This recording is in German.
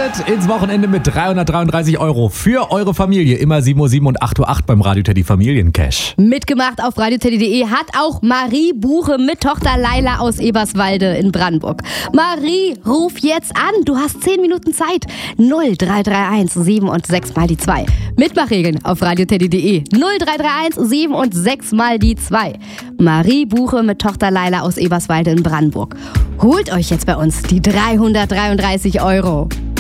Startet ins Wochenende mit 333 € für eure Familie. Immer 7:07 und 8:08 Uhr beim Radio Teddy Familiencash. Mitgemacht auf radioteddy.de hat auch Marie Buche mit Tochter Laila aus Eberswalde in Brandenburg. Marie, ruf jetzt an. Du hast 10 Minuten Zeit. 0331 7 und 6 mal die 2. Mitmachregeln auf radioteddy.de. 0331 7 und 6 mal die 2. Marie Buche mit Tochter Laila aus Eberswalde in Brandenburg. Holt euch jetzt bei uns die 333 €.